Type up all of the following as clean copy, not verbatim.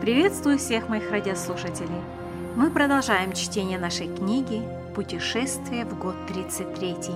Приветствую всех моих радиослушателей! Мы продолжаем чтение нашей книги «Путешествие в год 33».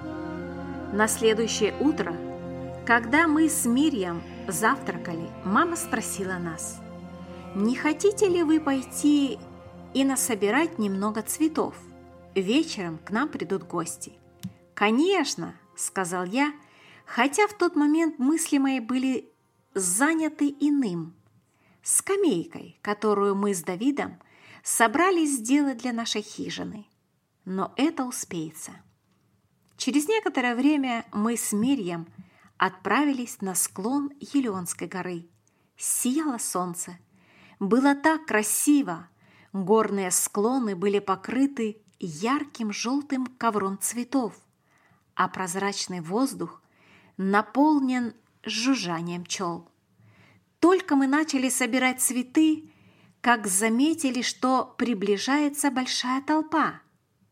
На следующее утро, когда мы с Мирьям завтракали, мама спросила нас: «Не хотите ли вы пойти и насобирать немного цветов? Вечером к нам придут гости». «Конечно!» – сказал я, хотя в тот момент мысли мои были заняты иным – скамейкой, которую мы с Давидом собрались сделать для нашей хижины. Но это успеется. Через некоторое время мы с Мирьям отправились на склон Елеонской горы. Сияло солнце. Было так красиво. Горные склоны были покрыты ярким желтым ковром цветов, а прозрачный воздух наполнен жужжанием пчел. Только мы начали собирать цветы, как заметили, что приближается большая толпа.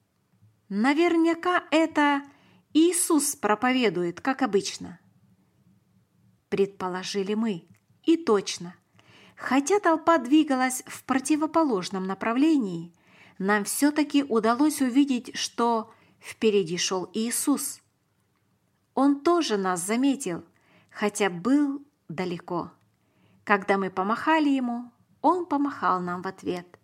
Наверняка это Иисус проповедует, как обычно, предположили мы. И точно, хотя толпа двигалась в противоположном направлении, нам все-таки удалось увидеть, что впереди шел Иисус. Он тоже нас заметил, хотя был далеко. Когда мы помахали ему, он помахал нам в ответ.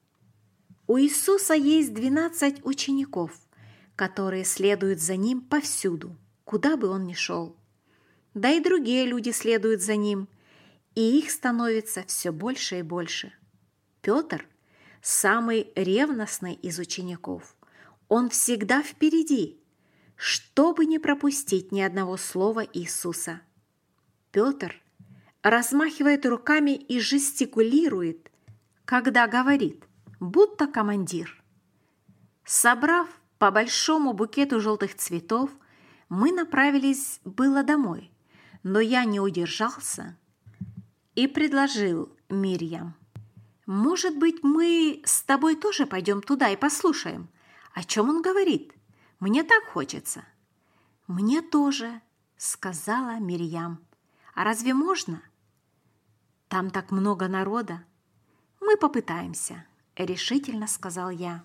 У Иисуса есть 12 учеников, которые следуют за ним повсюду, куда бы он ни шел. Да и другие люди следуют за ним, и их становится все больше и больше. Петр – самый ревностный из учеников. Он всегда впереди, чтобы не пропустить ни одного слова Иисуса. Петр размахивает руками и жестикулирует, когда говорит, будто командир. Собрав по большому букету желтых цветов, мы направились было домой, но я не удержался и предложил Мирьям: «Может быть, мы с тобой тоже пойдем туда и послушаем, о чем он говорит? Мне так хочется». «Мне тоже», — сказала Мирьям. «А разве можно? Там так много народа». «Мы попытаемся», — решительно сказал я.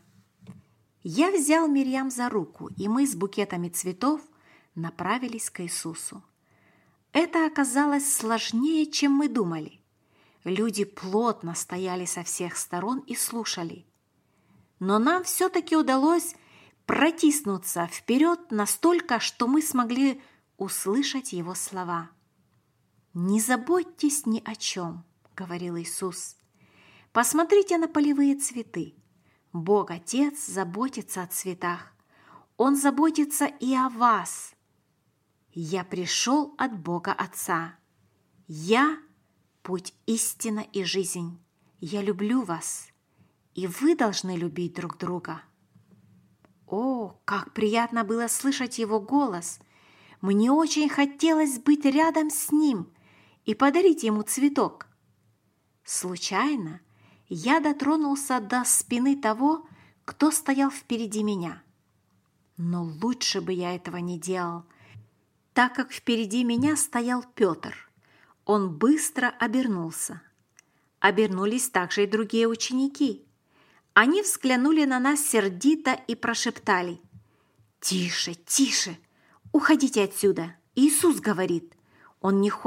Я взял Мирьям за руку, и мы с букетами цветов направились к Иисусу. Это оказалось сложнее, чем мы думали. Люди плотно стояли со всех сторон и слушали. Но нам все-таки удалось протиснуться вперед настолько, что мы смогли услышать его слова. «Не заботьтесь ни о чем», — говорил Иисус. «Посмотрите на полевые цветы. Бог Отец заботится о цветах. Он заботится и о вас. Я пришел от Бога Отца. Я – путь, истина и жизнь. Я люблю вас, и вы должны любить друг друга». О, как приятно было слышать его голос! Мне очень хотелось быть рядом с ним и подарить ему цветок. Случайно я дотронулся до спины того, кто стоял впереди меня. Но лучше бы я этого не делал, так как впереди меня стоял Петр. Он быстро обернулся. Обернулись также и другие ученики. Они взглянули на нас сердито и прошептали: «Тише, тише! Уходите отсюда! Иисус говорит, Он не хочет